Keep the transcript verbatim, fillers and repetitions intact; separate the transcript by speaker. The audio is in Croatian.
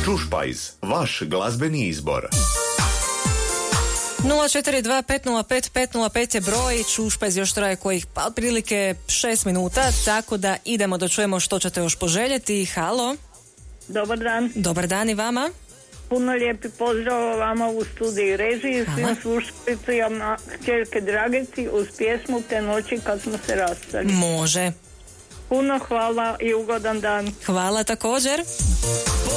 Speaker 1: Čušpajz, vaš glazbeni izbor.
Speaker 2: nula četiri dva pet nula pet pet nula pet je broj, Čušpajz još traje kojih pa otprilike šest minuta, tako da idemo da čujemo što ćete još poželjeti. Halo.
Speaker 3: Dobar dan.
Speaker 2: Dobar dan i vama.
Speaker 3: Puno lijepi pozdrav vama u studiji režiji, svim slušateljima kćerke Dragici uz pjesmu Te noći kad smo se rastali.
Speaker 2: Može.
Speaker 3: Puno hvala i ugodan dan.
Speaker 2: Hvala također.